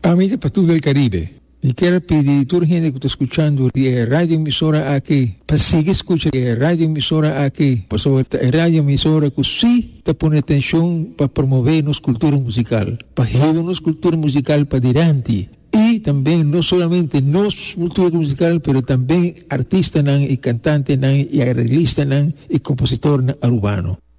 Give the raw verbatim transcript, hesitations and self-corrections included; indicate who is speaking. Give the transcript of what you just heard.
Speaker 1: Amiga para todo el Caribe, y quiero pedir a toda la gente que está escuchando de radio emisora aquí, para seguir escuchando de radio emisora aquí, por sobre la radio emisora que sí te pone atención para promover nuestra cultura musical, para llevar nuestra cultura musical para adelante. Y también no solamente nos cultura musical, pero también artistas y cantantes y arreglistas y compositores urbanos.